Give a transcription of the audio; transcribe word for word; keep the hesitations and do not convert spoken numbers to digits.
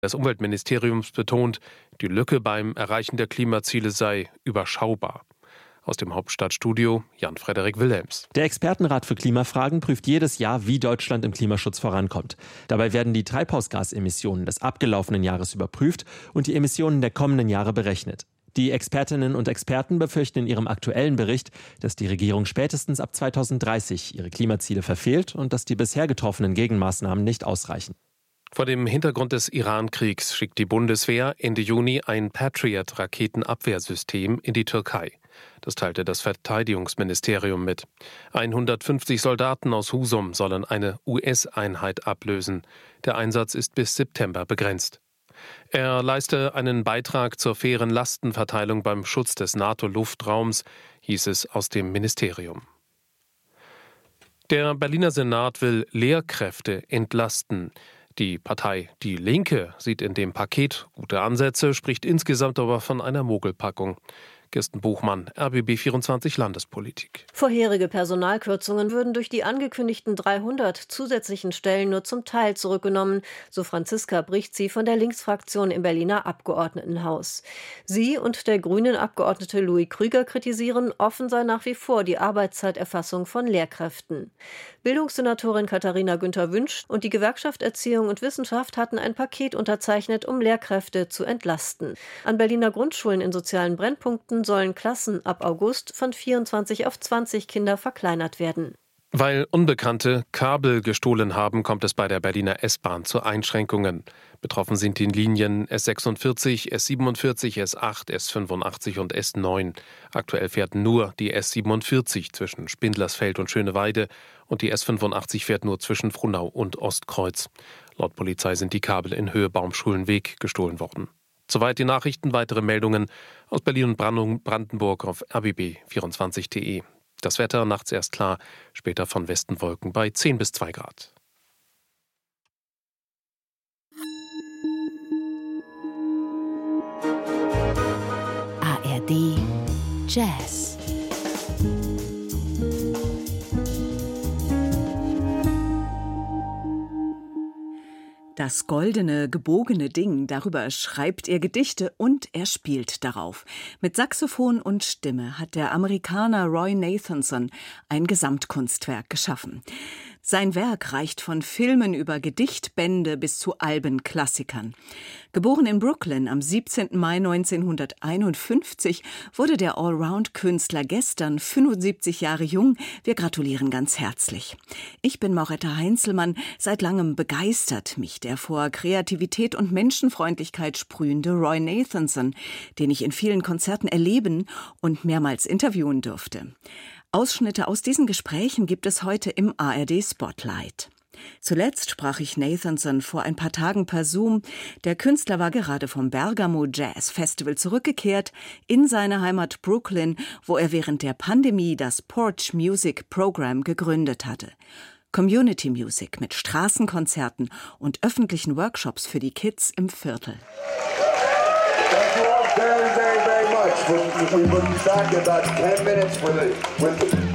des Umweltministeriums betont, die Lücke beim Erreichen der Klimaziele sei überschaubar. Aus dem Hauptstadtstudio Jan-Frederik Wilhelms. Der Expertenrat für Klimafragen prüft jedes Jahr, wie Deutschland im Klimaschutz vorankommt. Dabei werden die Treibhausgasemissionen des abgelaufenen Jahres überprüft und die Emissionen der kommenden Jahre berechnet. Die Expertinnen und Experten befürchten in ihrem aktuellen Bericht, dass die Regierung spätestens ab zweitausenddreißig ihre Klimaziele verfehlt und dass die bisher getroffenen Gegenmaßnahmen nicht ausreichen. Vor dem Hintergrund des Iran-Kriegs schickt die Bundeswehr Ende Juni ein Patriot-Raketenabwehrsystem in die Türkei. Das teilte das Verteidigungsministerium mit. hundertfünfzig Soldaten aus Husum sollen eine U S-Einheit ablösen. Der Einsatz ist bis September begrenzt. Er leiste einen Beitrag zur fairen Lastenverteilung beim Schutz des NATO-Luftraums, hieß es aus dem Ministerium. Der Berliner Senat will Lehrkräfte entlasten. Die Partei Die Linke sieht in dem Paket gute Ansätze, spricht insgesamt aber von einer Mogelpackung. Kirsten Buchmann, R B B vierundzwanzig Landespolitik. Vorherige Personalkürzungen würden durch die angekündigten dreihundert zusätzlichen Stellen nur zum Teil zurückgenommen, so Franziska Brichtzi von der Linksfraktion im Berliner Abgeordnetenhaus. Sie und der Grünen-Abgeordnete Louis Krüger kritisieren, offen sei nach wie vor die Arbeitszeiterfassung von Lehrkräften. Bildungssenatorin Katharina Günther-Wünsch und die Gewerkschaft Erziehung und Wissenschaft hatten ein Paket unterzeichnet, um Lehrkräfte zu entlasten. An Berliner Grundschulen in sozialen Brennpunkten sollen Klassen ab August von vierundzwanzig auf zwanzig Kinder verkleinert werden. Weil Unbekannte Kabel gestohlen haben, kommt es bei der Berliner S-Bahn zu Einschränkungen. Betroffen sind die Linien S sechsundvierzig, S siebenundvierzig, S acht, S fünfundachtzig und S neun. Aktuell fährt nur die S siebenundvierzig zwischen Spindlersfeld und Schöneweide und die S fünfundachtzig fährt nur zwischen Frohnau und Ostkreuz. Laut Polizei sind die Kabel in Höhe Baumschulenweg gestohlen worden. Soweit die Nachrichten, weitere Meldungen aus Berlin und Brandenburg auf R B B vierundzwanzig punkt de. Das Wetter nachts erst klar, später von Westen Wolken bei zehn bis zwei Grad. A R D Jazz. Das goldene, gebogene Ding, darüber schreibt er Gedichte und er spielt darauf. Mit Saxophon und Stimme hat der Amerikaner Roy Nathanson ein Gesamtkunstwerk geschaffen. Sein Werk reicht von Filmen über Gedichtbände bis zu Albenklassikern. Geboren in Brooklyn am siebzehnten Mai neunzehnhunderteinundfünfzig wurde der Allround-Künstler gestern fünfundsiebzig Jahre jung. Wir gratulieren ganz herzlich. Ich bin Mauretta Heinzelmann, seit langem begeistert mich der vor Kreativität und Menschenfreundlichkeit sprühende Roy Nathanson, den ich in vielen Konzerten erleben und mehrmals interviewen durfte. Ausschnitte aus diesen Gesprächen gibt es heute im A R D Spotlight. Zuletzt sprach ich Nathanson vor ein paar Tagen per Zoom. Der Künstler war gerade vom Bergamo Jazz Festival zurückgekehrt in seine Heimat Brooklyn, wo er während der Pandemie das Porch Music Program gegründet hatte. Community Music mit Straßenkonzerten und öffentlichen Workshops für die Kids im Viertel. Thank you all very, very, very much. We'll, we'll be back in about ten minutes with, a, with